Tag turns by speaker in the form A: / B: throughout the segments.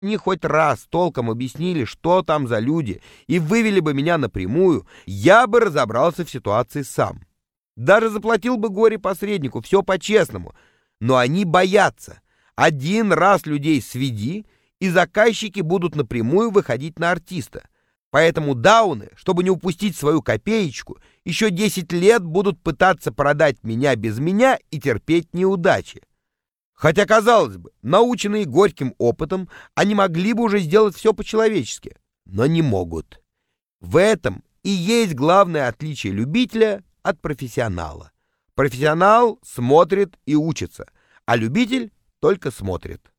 A: Они хоть раз толком объяснили, что там за люди, и вывели бы меня напрямую, я бы разобрался в ситуации сам. Даже заплатил бы горе-посреднику, все по-честному. Но они боятся. Один раз людей сведи, и заказчики будут напрямую выходить на артиста. Поэтому дауны, чтобы не упустить свою копеечку, еще 10 лет будут пытаться продать меня без меня и терпеть неудачи. Хотя, казалось бы, наученные горьким опытом, они могли бы уже сделать все по-человечески, но не могут. В этом и есть главное отличие любителя от профессионала. Профессионал смотрит и учится, а любитель только смотрит.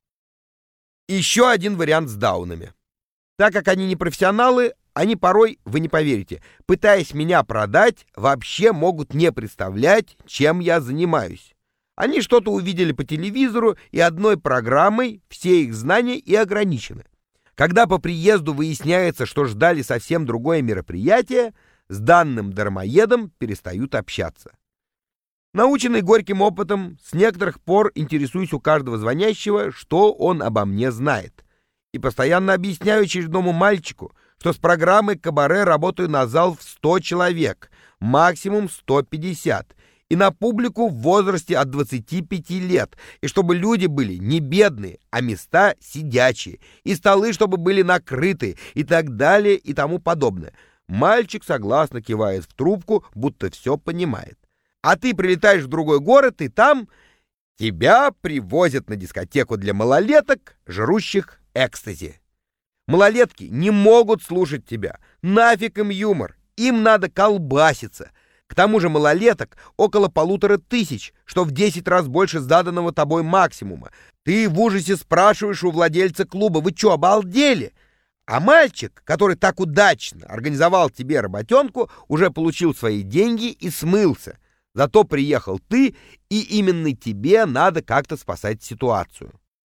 A: Еще один вариант с даунами. Так как они не профессионалы, они порой, вы не поверите, пытаясь меня продать, вообще могут не представлять, чем я занимаюсь. Они что-то увидели по телевизору, и одной программой все их знания и ограничены. Когда по приезду выясняется, что ждали совсем другое мероприятие, с данным дармоедом перестают общаться. Наученный горьким опытом, с некоторых пор интересуюсь у каждого звонящего, что он обо мне знает. И постоянно объясняю очередному мальчику, что с программой «Кабаре» работаю на зал в 100 человек, максимум 150, и на публику в возрасте от 25 лет, и чтобы люди были не бедные, а места сидячие, и столы, чтобы были накрыты, и так далее, и тому подобное. Мальчик согласно кивает в трубку, будто все понимает. А ты прилетаешь в другой город, и там тебя привозят на дискотеку для малолеток, жрущих экстази. Малолетки не могут слушать тебя. Нафиг им юмор. Им надо колбаситься. К тому же малолеток около 1500, что в 10 раз больше заданного тобой максимума. Ты в ужасе спрашиваешь у владельца клуба: вы что, обалдели? А мальчик, который так удачно организовал тебе работенку, уже получил свои деньги и смылся. Зато приехал ты, и именно тебе надо как-то спасать ситуацию.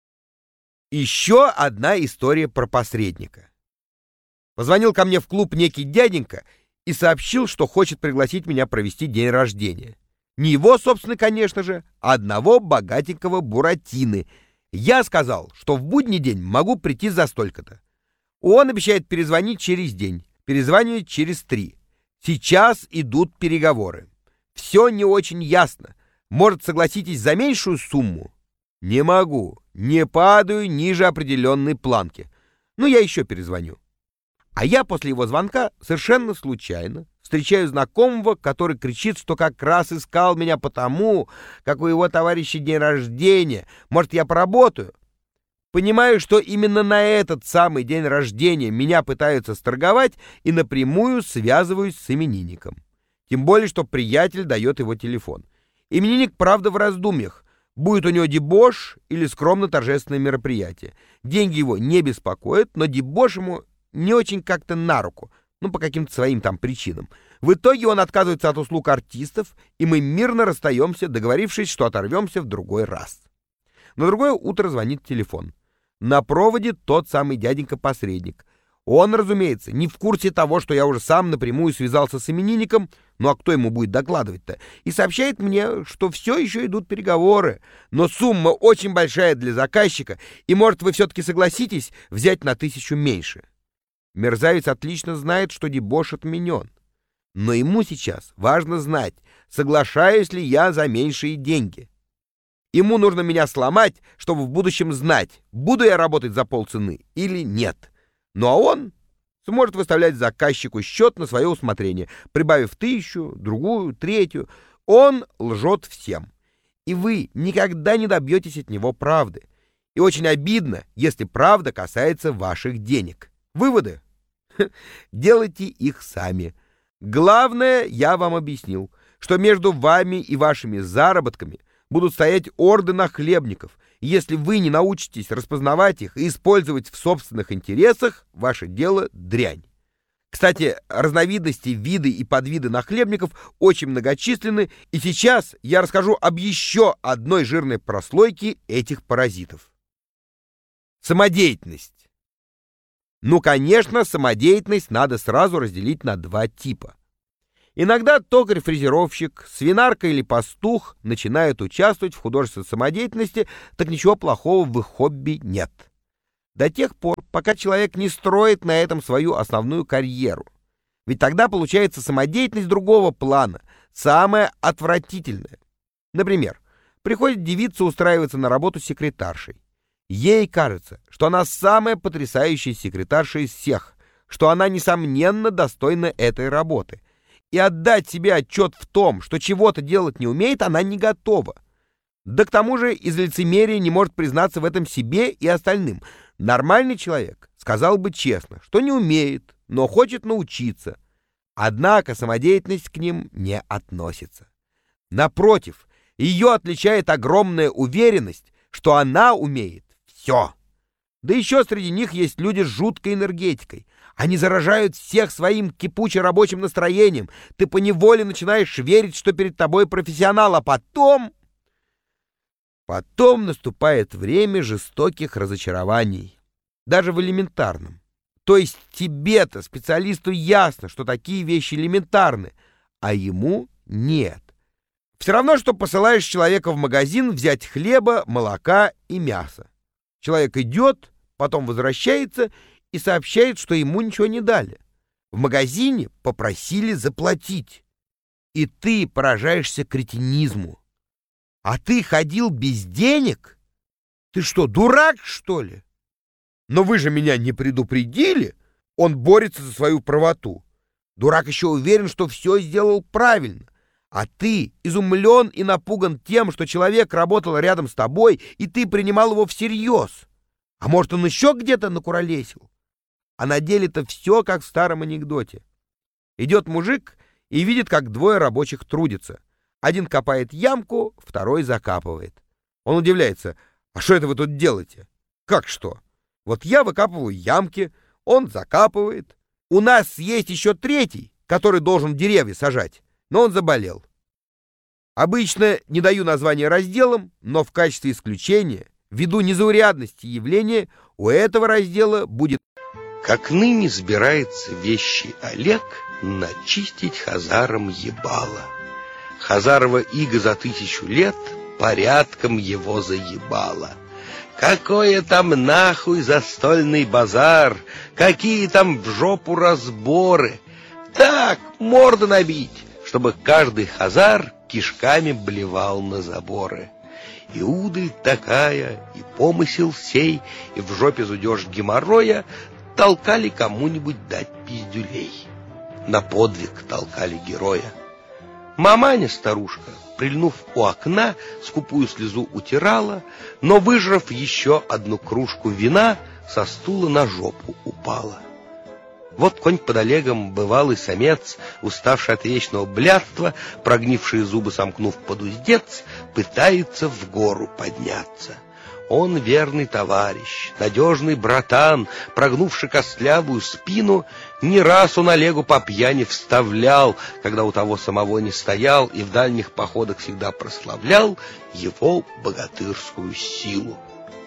A: Еще одна история про посредника. Позвонил ко мне в клуб некий дяденька и сообщил, что хочет пригласить меня провести день рождения. Не его, собственно, конечно же, а одного богатенького Буратины. Я сказал, что в будний день могу прийти за столько-то. Он обещает перезвонить через день, перезванивает через 3. Сейчас идут переговоры. Все не очень ясно. Может, согласитесь за меньшую сумму? Не могу, не падаю ниже определенной планки. Ну, я еще перезвоню. А я после его звонка совершенно случайно встречаю знакомого, который кричит, что как раз искал меня потому, как у его товарища день рождения. Может, я поработаю? Понимаю, что именно на этот самый день рождения меня пытаются сторговать, и напрямую связываюсь с именинником. Тем более, что приятель дает его телефон. Именинник, правда, в раздумьях. Будет у него дебош или скромно-торжественное мероприятие. Деньги его не беспокоят, но дебош ему не очень как-то на руку, по каким-то своим там причинам. В итоге он отказывается от услуг артистов, и мы мирно расстаемся, договорившись, что оторвемся в другой раз. На другое утро звонит телефон. На проводе тот самый дяденька-посредник. Он, разумеется, не в курсе того, что я уже сам напрямую связался с именинником, ну а кто ему будет докладывать-то, и сообщает мне, что все еще идут переговоры, но сумма очень большая для заказчика, и, может, вы все-таки согласитесь взять на 1000 меньше. Мерзавец отлично знает, что дебош отменен. Но ему сейчас важно знать, соглашаюсь ли я за меньшие деньги. Ему нужно меня сломать, чтобы в будущем знать, буду я работать за полцены или нет. Ну а он сможет выставлять заказчику счет на свое усмотрение, прибавив 1000, другую, третью. Он лжет всем. И вы никогда не добьетесь от него правды. И очень обидно, если правда касается ваших денег. Выводы? Делайте их сами. Главное, я вам объяснил, что между вами и вашими заработками будут стоять орды нахлебников. И если вы не научитесь распознавать их и использовать в собственных интересах, ваше дело дрянь. Кстати, разновидности, виды и подвиды нахлебников очень многочисленны, и сейчас я расскажу об еще одной жирной прослойке этих паразитов. Самодеятельность. Ну, конечно, самодеятельность надо сразу разделить на 2 типа. Иногда токарь-фрезеровщик, свинарка или пастух начинают участвовать в художественной самодеятельности, так ничего плохого в их хобби нет. До тех пор, пока человек не строит на этом свою основную карьеру. Ведь тогда получается самодеятельность другого плана, самая отвратительная. Например, приходит девица устраиваться на работу секретаршей. Ей кажется, что она самая потрясающая секретарша из всех, что она, несомненно, достойна этой работы. И отдать себе отчет в том, что чего-то делать не умеет, она не готова. Да к тому же из лицемерия не может признаться в этом себе и остальным. Нормальный человек сказал бы честно, что не умеет, но хочет научиться. Однако самодеятельность к ним не относится. Напротив, ее отличает огромная уверенность, что она умеет все. Да еще среди них есть люди с жуткой энергетикой. Они заражают всех своим кипуче-рабочим настроением. Ты поневоле начинаешь верить, что перед тобой профессионал, а потом наступает время жестоких разочарований. Даже в элементарном. То есть тебе-то, специалисту, ясно, что такие вещи элементарны, а ему нет. Все равно, что посылаешь человека в магазин взять хлеба, молока и мяса. Человек идет, потом возвращается и сообщает, что ему ничего не дали. В магазине попросили заплатить. И ты поражаешься кретинизму. А ты ходил без денег? Ты что, дурак, что ли? Но вы же меня не предупредили. Он борется за свою правоту. Дурак еще уверен, что все сделал правильно. А ты изумлен и напуган тем, что человек работал рядом с тобой, и ты принимал его всерьез. А может, он еще где-то накуролесил? А на деле-то все как в старом анекдоте. Идет мужик и видит, как двое рабочих трудятся. Один копает ямку, второй закапывает. Он удивляется: а что это вы тут делаете? Как что? Вот я выкапываю ямки, он закапывает. У нас есть еще третий, который должен деревья сажать, но он заболел. Обычно не даю название разделам, но в качестве исключения, ввиду незаурядности явления, у этого раздела будет:
B: как ныне сбирается вещий Олег начистить хазарам ебало. Хазарова иго за 1000 лет порядком его заебало. Какое там нахуй застольный базар, какие там в жопу разборы. Так, морду набить, чтобы каждый хазар кишками блевал на заборы. И удаль такая, и помысел сей, и в жопе зудеж геморроя толкали кому-нибудь дать пиздюлей. На подвиг толкали героя. Маманя старушка, прильнув у окна, скупую слезу утирала, но, выжрав еще одну кружку вина, со стула на жопу упала. Вот конь под Олегом, бывалый самец, уставший от вечного блядства, прогнившие зубы сомкнув под уздец, пытается в гору подняться. Он верный товарищ, надежный братан, прогнувший костлявую спину, не раз он Олегу по пьяни вставлял, когда у того самого не стоял, и в дальних походах всегда прославлял его богатырскую силу.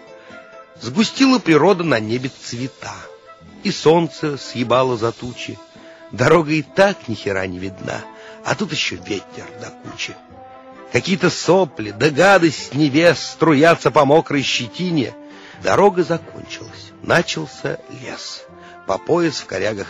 B: Сгустила природа на небе цвета, и солнце съебало за тучи. Дорога и так ни хера не видна, а тут еще ветер до кучи. Какие-то сопли да гадость небес струятся по мокрой щетине. Дорога закончилась, начался лес. По пояс в корягах